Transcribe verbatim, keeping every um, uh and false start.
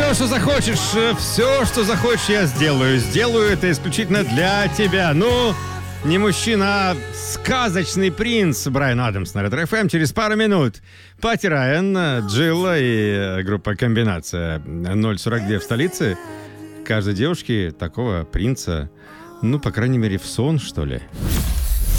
Все, что захочешь, все, что захочешь, я сделаю. Сделаю это исключительно для тебя. Ну, не мужчина, а сказочный принц Брайан Адамс на Ретро эф эм через пару минут. Пати Райан, Джилла и группа «Комбинация». ноль сорок два в столице. Каждой девушке такого принца, ну, по крайней мере, в сон, что ли.